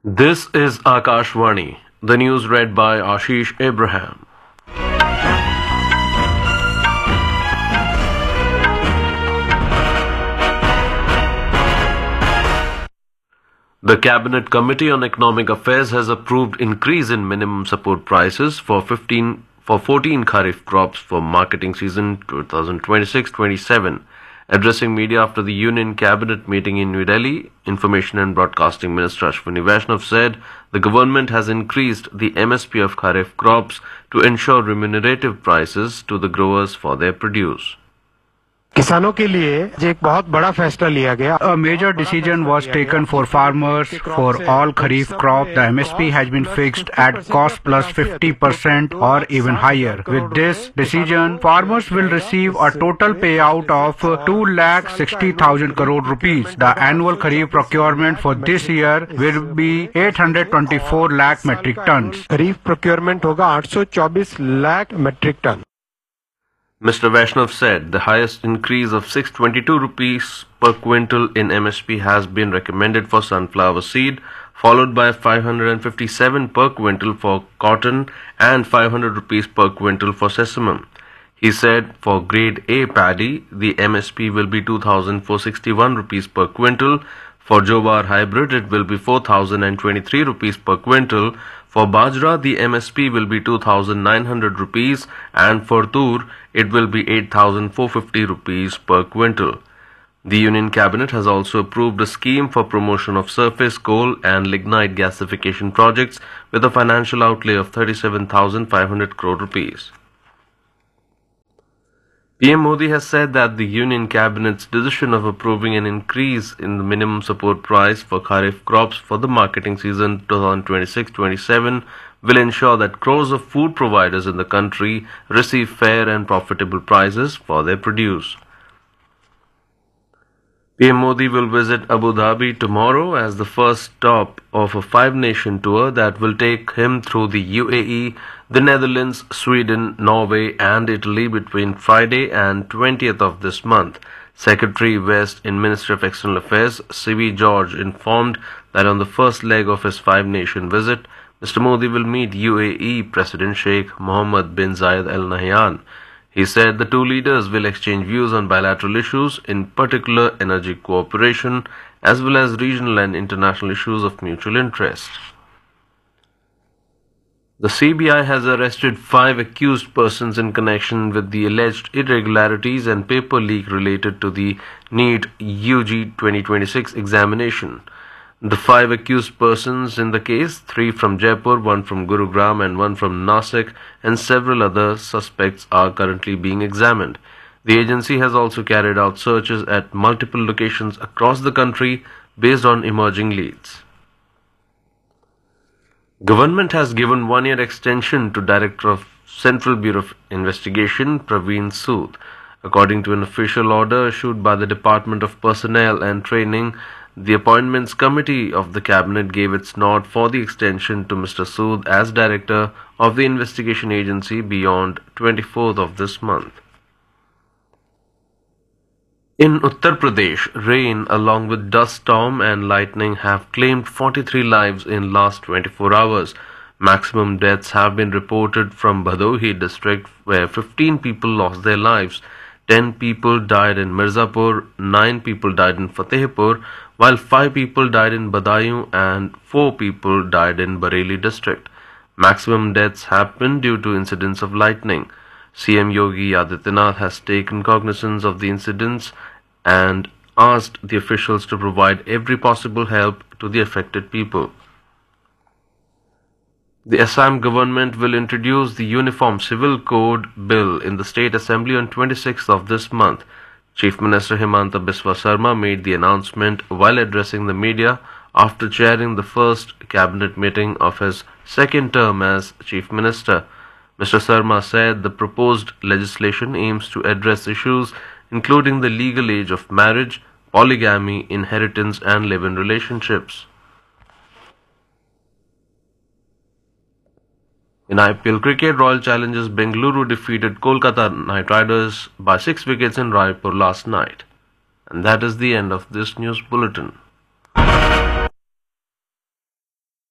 This is Akashvani, the news read by Ashish Abraham. The Cabinet Committee on Economic Affairs has approved increase in minimum support prices for 14 Kharif crops for marketing season 2026-27. Addressing media after the Union Cabinet meeting in New Delhi, Information and Broadcasting Minister Ashwini Vaishnaw said the government has increased the MSP of Kharif crops to ensure remunerative prices to the growers for their produce. किसानों के लिए एक बहुत बड़ा फैसला लिया गया. A major decision was taken for farmers for all Kharif crop. The MSP has been fixed at cost plus 50% or even higher. With this decision, farmers will receive a total payout of 2,60,000 crore rupees. The annual Kharif procurement for this year will be 824 lakh metric tons. Kharif procurement होगा 824 lakh metric ton. Mr. Vaishnav said the highest increase of 622 rupees per quintal in MSP has been recommended for sunflower seed, followed by 557 per quintal for cotton and 500 rupees per quintal for sesame. He said for grade A paddy, the MSP will be 2,461 rupees per quintal. For Jowar hybrid, it will be 4,023 rupees per quintal. For Bajra, the MSP will be 2,900 rupees, and for Tur, it will be 8,450 rupees per quintal. The Union Cabinet has also approved a scheme for promotion of surface coal and lignite gasification projects with a financial outlay of 37,500 crore rupees. PM Modi has said that the Union Cabinet's decision of approving an increase in the minimum support price for Kharif crops for the marketing season 2026-27 will ensure that crores of food providers in the country receive fair and profitable prices for their produce. PM Modi will visit Abu Dhabi tomorrow as the first stop of a five-nation tour that will take him through the UAE, the Netherlands, Sweden, Norway and Italy between Friday and 20th of this month. Secretary West in Ministry of External Affairs, C.V. George, informed that on the first leg of his five-nation visit, Mr. Modi will meet UAE President Sheikh Mohammed bin Zayed Al Nahyan. He said the two leaders will exchange views on bilateral issues, in particular energy cooperation, as well as regional and international issues of mutual interest. The CBI has arrested 5 accused persons in connection with the alleged irregularities and paper leak related to the NEET UG 2026 examination. The 5 accused persons in the case, 3 from Jaipur, 1 from Gurugram and 1 from Nasik, and several other suspects are currently being examined. The agency has also carried out searches at multiple locations across the country based on emerging leads. Government has given 1-year extension to Director of Central Bureau of Investigation, Praveen Sood. According to an official order issued by the Department of Personnel and Training, the Appointments Committee of the Cabinet gave its nod for the extension to Mr. Sood as Director of the investigation agency beyond 24th of this month. In Uttar Pradesh, rain along with dust storm and lightning have claimed 43 lives in last 24 hours. Maximum deaths have been reported from Bhadohi district where 15 people lost their lives. 10 people died in Mirzapur, 9 people died in Fatehpur, while 5 people died in Badaयूं and 4 people died in Bareilly district. Maximum deaths happened due to incidents of lightning. CM Yogi Adityanath has taken cognizance of the incidents and asked the officials to provide every possible help to the affected people. The Assam government will introduce the Uniform Civil Code Bill in the State Assembly on 26th of this month. Chief Minister Himanta Biswa Sarma made the announcement while addressing the media after chairing the first cabinet meeting of his second term as Chief Minister. Mr. Sarma said the proposed legislation aims to address issues including the legal age of marriage, polygamy, inheritance and live-in relationships. In IPL cricket, Royal Challengers Bengaluru defeated Kolkata Knight Riders by 6 wickets in Raipur last night. And that is the end of this news bulletin.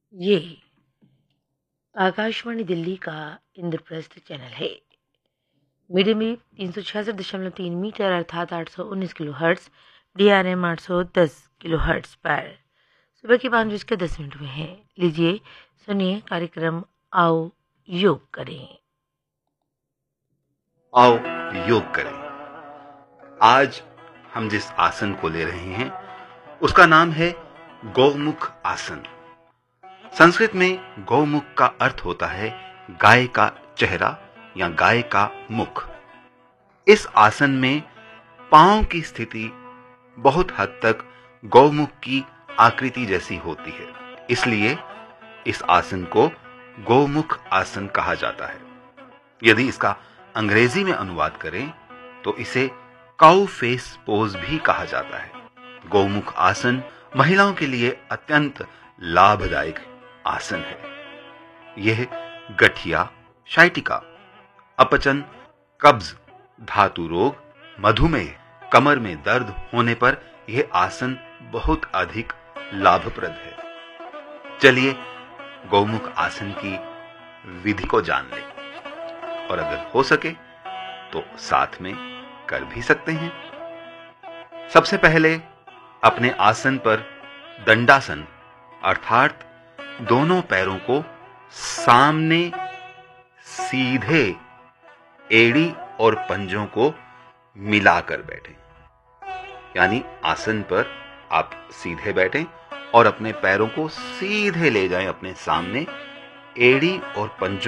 ये आकाशवाणी दिल्ली का Indraprastha channel है। Medium wave 366.3 metre अर्थात 819 kilo hertz, DRM 810 kilo hertz पर सुबह के 5:10 हुए हैं। लीजिए सुनिए कार्यक्रम आओ योग करें। आओ योग करें। आज हम जिस आसन को ले रहे हैं उसका नाम है गौमुख आसन। संस्कृत में गौमुख का अर्थ होता है गाय का चेहरा या गाय का मुख। इस आसन में पांव की स्थिति बहुत हद तक गौमुख की आकृति जैसी होती है, इसलिए इस आसन को गौमुख आसन कहा जाता है। यदि इसका अंग्रेजी में अनुवाद करें तो इसे काउ फेस पोज भी कहा जाता है। गौमुख आसन महिलाओं के लिए अत्यंत लाभदायक आसन है। यह गठिया, शाइटिका, अपचन, कब्ज, धातु रोग, मधुमेह, कमर में दर्द होने पर यह आसन बहुत अधिक लाभप्रद है। चलिए गौमुख आसन की विधि को जान लें और अगर हो सके तो साथ में कर भी सकते हैं। सबसे पहले अपने आसन पर दंडासन अर्थात दोनों पैरों को सामने सीधे एड़ी और पंजों को मिलाकर बैठें। यानी आसन पर आप सीधे बैठें और अपने पैरों को सीधे ले जाएं अपने सामने, एड़ी और पंजों